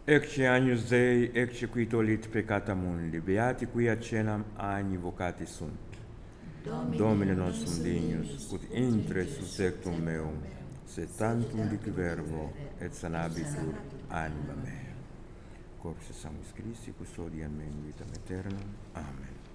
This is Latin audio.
Ecce agnus Dei, ecce qui tolit peccata mundi, beati qui accenam agni vocati sunt. Domine nostrum dignus, ut intre suspectum meum, se tantum dic verbo, et sanabitur anima mea. Corpus Sanctus Christi, custodiam me in vitam aeternam. Amen.